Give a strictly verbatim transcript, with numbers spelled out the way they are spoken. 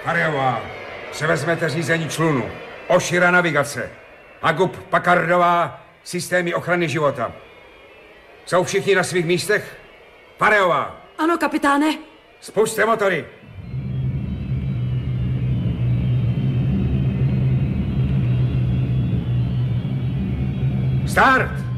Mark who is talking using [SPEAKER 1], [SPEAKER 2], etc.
[SPEAKER 1] Farejová, převezmete řízení člunu. Ošira navigace. Agub Pakardová, systémy ochrany života. Jsou všichni na svých místech? Farejová.
[SPEAKER 2] Ano, kapitáne.
[SPEAKER 1] Spusťte motory. Start!